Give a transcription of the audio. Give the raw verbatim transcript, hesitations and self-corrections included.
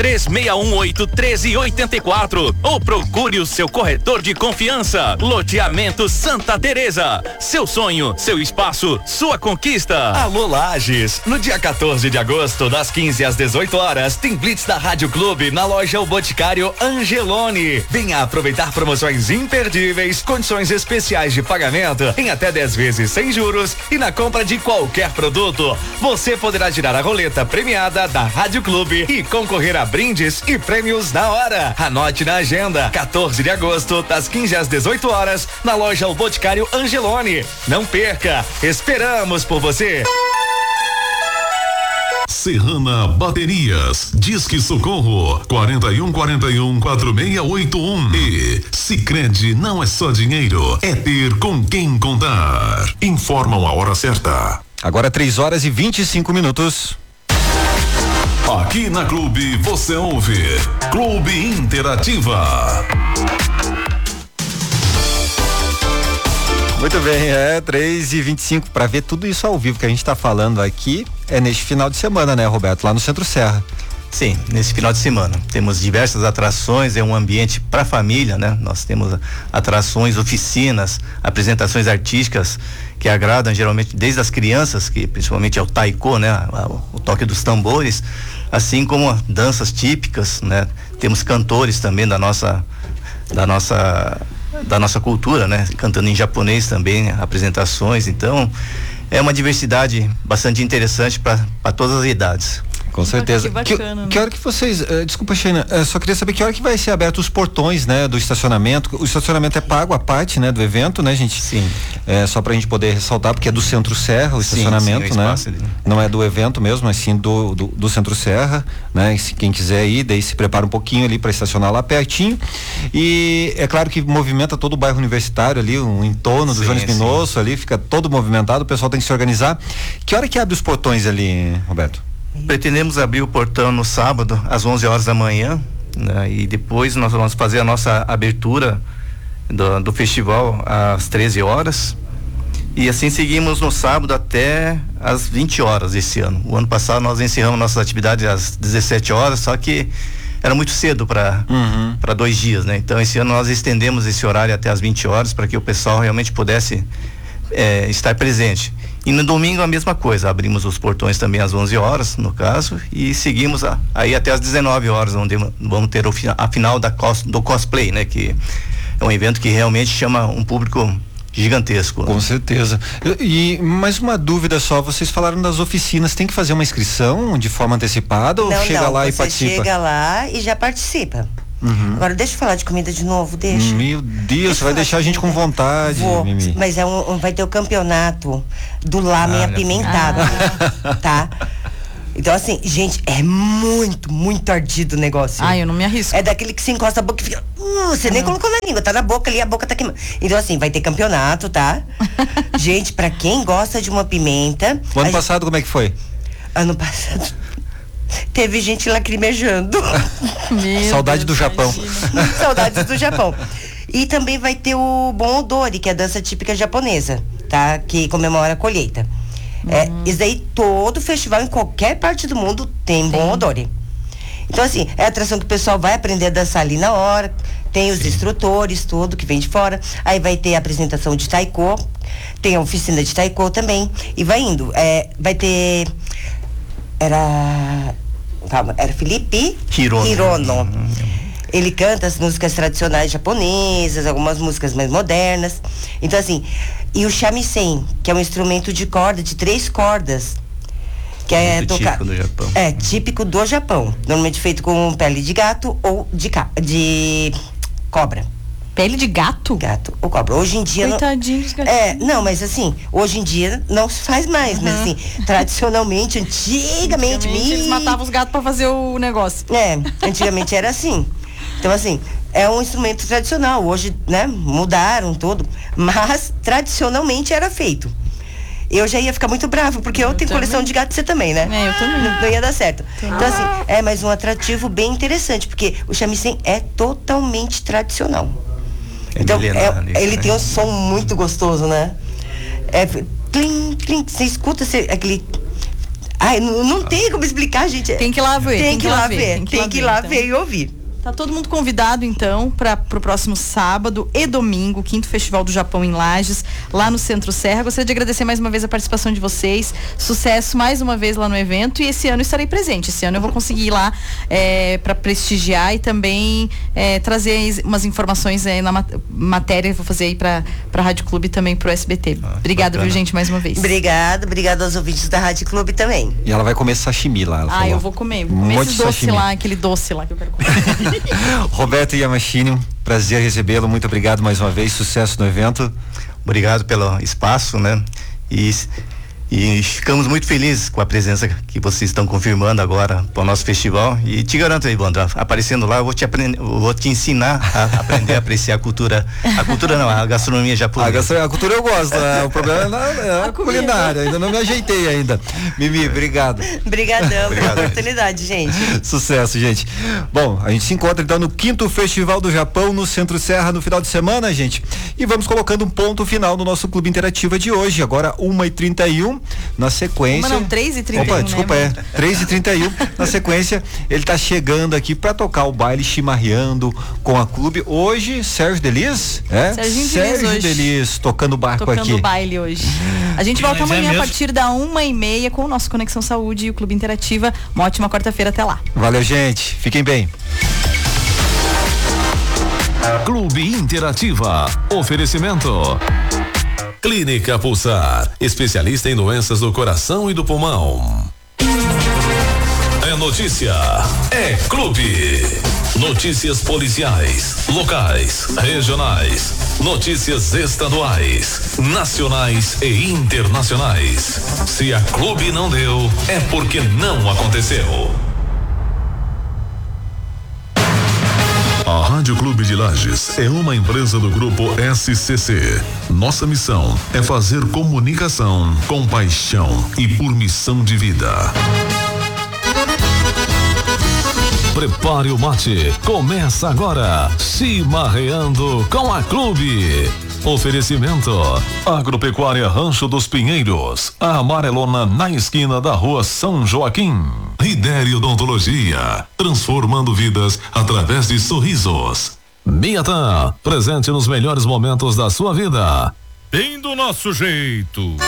três seis um oito, um três oito quatro ou procure o seu corretor de confiança. Loteamento Santa Teresa. Seu sonho, seu espaço, sua conquista. Alô Lages, no dia quatorze de agosto, das quinze às dezoito horas, tem Blitz da Rádio Clube na loja O Boticário Angelone. Venha aproveitar promoções imperdíveis, condições especiais de pagamento em até dez vezes sem juros e na compra de qualquer produto. Você poderá girar a roleta premiada da Rádio Clube e concorrer a brindes e prêmios na hora. Anote na agenda, quatorze de agosto, das quinze às dezoito horas, na loja O Boticário Angelone. Não perca, esperamos por você. Serrana Baterias, Disque Socorro, quarenta e um, quarenta e um, quarenta e seis oitenta e um. E Sicredi não é só dinheiro, é ter com quem contar. Informam a hora certa. Agora três horas e vinte e cinco minutos. Aqui na Clube você ouve Clube Interativa. Muito bem, é três e vinte e cinco, para ver tudo isso ao vivo que a gente está falando aqui, é neste final de semana, né, Roberto? Lá no Centro Serra. Sim, nesse final de semana. Temos diversas atrações, é um ambiente para família, né? Nós temos atrações, oficinas, apresentações artísticas que agradam geralmente desde as crianças, que principalmente é o taiko, né? O, o toque dos tambores, assim como danças típicas, né? Temos cantores também da nossa da nossa da nossa cultura, né? Cantando em japonês também, apresentações, então é uma diversidade bastante interessante para todas as idades. Com certeza. Que bacana, que, né? que hora que vocês, uh, desculpa, Sheina, uh, só queria saber que hora que vai ser aberto os portões, né, do estacionamento. O estacionamento é pago a parte, né, do evento, né, gente? Sim. É, só pra gente poder ressaltar, porque é do Centro Serra o Sim, estacionamento, sim, o né? ali. Não é do evento mesmo, mas sim do, do, do Centro Serra, né? E se quem quiser ir, daí se prepara um pouquinho ali para estacionar lá pertinho. E é claro que movimenta todo o bairro universitário ali, o entorno do Sim, Jones sim. Minosso ali, fica todo movimentado, o pessoal tem que se organizar. Que hora que abre os portões ali, Roberto? Pretendemos abrir o portão no sábado às onze horas da manhã, né? E depois nós vamos fazer a nossa abertura do, do festival às treze horas e assim seguimos no sábado até às vinte horas esse ano. O ano passado nós encerramos nossas atividades às dezessete horas, só que era muito cedo para Uhum. para dois dias, né? Então esse ano nós estendemos esse horário até às vinte horas para que o pessoal realmente pudesse é, estar presente. E no domingo a mesma coisa, abrimos os portões também às onze horas, no caso, e seguimos a, aí até às dezenove horas, onde vamos ter o, a final da cos, do cosplay, né? Que é um evento que realmente chama um público gigantesco. Com certeza. E, e mais uma dúvida só, vocês falaram das oficinas, tem que fazer uma inscrição de forma antecipada ou não, chega não, lá e você participa? chega lá e já participa. Uhum. Agora deixa eu falar de comida de novo, deixa. Meu Deus, Deixa você vai eu deixar a gente com vontade, Vou, Mimi. mas é um, um- vai ter o campeonato do lamen Ah, apimentado, tá? Então assim, gente, é muito, muito ardido o negócio. Ai, eu não me arrisco. É daquele que se encosta a boca e fica, uh, você nem colocou na língua, tá na boca ali, a boca tá queimando. Então assim, vai ter campeonato, tá? Gente, pra quem gosta de uma pimenta... O ano a passado como é que foi? gente- ano passado teve gente lacrimejando. Meu Saudade Deus, do Japão. imagina. Saudades do Japão. E também vai ter o Bon Odori, que é a dança típica japonesa, tá? Que comemora a colheita. É, isso daí, todo festival em qualquer parte do mundo tem Bon Odori. Então, assim, é a atração que o pessoal vai aprender a dançar ali na hora. Tem os instrutores, tudo que vem de fora. Aí vai ter a apresentação de taiko. Tem a oficina de taiko também. E vai indo. É, vai ter... Era... Calma, era Felipe Hirono. Hirono. Ele canta as músicas tradicionais japonesas, algumas músicas mais modernas. Então, assim, e o shamisen, que é um instrumento de corda, de três cordas. Que é Muito tocar. típico do Japão. É, típico do Japão. Normalmente feito com pele de gato ou de, ca... de cobra. Pele de gato? Gato ou cobra. Hoje em dia. Coitadinho dos não... gatinhos. É, não, mas assim, hoje em dia não se faz mais. Mas assim, tradicionalmente, antigamente. Antigamente, eles mi- matavam os gatos pra fazer o negócio. É, antigamente era assim. Então, assim, é um instrumento tradicional. Hoje, né, mudaram tudo. Mas, tradicionalmente, era feito. Eu já ia ficar muito bravo, porque eu, Eu tenho também. coleção de gato, você também, né? É, eu também. Não, não ia dar certo. Então, assim, é mais um atrativo bem interessante, porque o shamisen é totalmente tradicional. É Então, milenar é- isso, ele né? tem um som muito gostoso, né? É, plim, plim, você escuta você, aquele... Ai, não, não tem como explicar, gente. Tem que ir lá ver. Tem que ir lá ver. Tem que ir lá então. ver e ouvir. Tá todo mundo convidado, então, para pro próximo sábado e domingo, quinto Festival do Japão em Lages, lá no Centro Serra. Gostaria de agradecer mais uma vez a participação de vocês. Sucesso mais uma vez lá no evento. E esse ano estarei presente. Esse ano eu vou conseguir ir lá é, para prestigiar e também é, trazer umas informações é, na mat- matéria. Vou fazer aí para a Rádio Clube e também pro S B T. Ah, Obrigada, viu, gente, mais uma vez. Obrigada, obrigada aos ouvintes da Rádio Clube também. E ela vai comer sashimi lá. Ah, falou. eu vou comer. Vou comer Um esse doce lá, aquele doce lá que eu quero comer. Roberto Yamashini, prazer recebê-lo, muito obrigado mais uma vez, sucesso no evento. Obrigado pelo espaço, né? E, e ficamos muito felizes com a presença que vocês estão confirmando agora para o nosso festival. E te garanto aí, Bandra, aparecendo lá, eu vou te aprender, eu vou te ensinar a aprender a apreciar a cultura, a cultura não, a gastronomia japonesa. A, gastronomia, a cultura eu gosto, né? O problema é, na, é a, a culinária, ainda não me ajeitei ainda. Mimi, obrigado. Obrigadão pela oportunidade, gente. Sucesso, gente. Bom, a gente se encontra então no quinto Festival do Japão, no Centro Serra, no final de semana, gente. E vamos colocando um ponto final no nosso Clube Interativa de hoje, agora uma e trinta e um, na sequência. Uma não, três e trinta e um, Opa, desculpa, né, é, três e trinta e um, na sequência, ele tá chegando aqui pra tocar o baile chimarreando com a Clube. Hoje, Sérgio Delis, é? Serginho Sérgio Delis, hoje. Delis, tocando o barco tocando aqui. Tocando o baile hoje. A gente volta Mas amanhã é a partir da uma e meia com o nosso Conexão Saúde e o Clube Interativa. Uma ótima quarta-feira, até lá. Valeu, gente. Fiquem bem. Clube Interativa. Oferecimento. Clínica Pulsar, especialista em doenças do coração e do pulmão. É notícia, é clube. Notícias policiais, locais, regionais, notícias estaduais, nacionais e internacionais. Se a Clube não deu, é porque não aconteceu. A Rádio Clube de Lages é uma empresa do grupo S C C. Nossa missão é fazer comunicação com paixão e por missão de vida. Prepare o mate, começa agora, chimarreando com a Clube. Oferecimento, Agropecuária Rancho dos Pinheiros, a amarelona na esquina da rua São Joaquim. Lidere Odontologia, transformando vidas através de sorrisos. Miatan, presente nos melhores momentos da sua vida. Bem do nosso jeito.